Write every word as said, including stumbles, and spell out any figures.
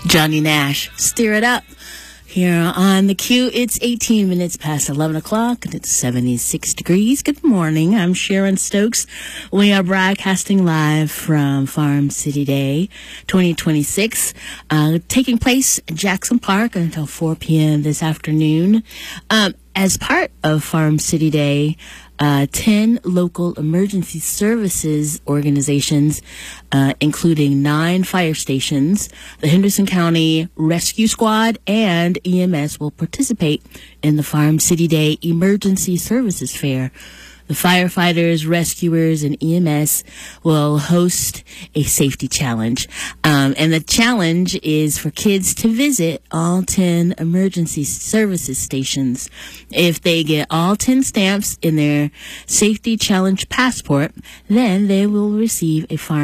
Johnny Nash, Stir It Up. Here on the Q, it's eighteen minutes past eleven o'clock, and it's seventy-six degrees. Good morning. I'm Sharon Stokes. We are broadcasting live from Farm City Day twenty twenty-six, uh, taking place at Jackson Park until four p.m. this afternoon. Um, as part of Farm City Day, Uh, ten local emergency services organizations, uh, including nine fire stations, the Henderson County Rescue Squad, and E M S will participate in the Farm City Day Emergency Services Fair. The firefighters, rescuers, and E M S will host a safety challenge. Um, and the challenge is for kids to visit all ten emergency services stations. If they get all ten stamps in their safety challenge passport, then they will receive a farm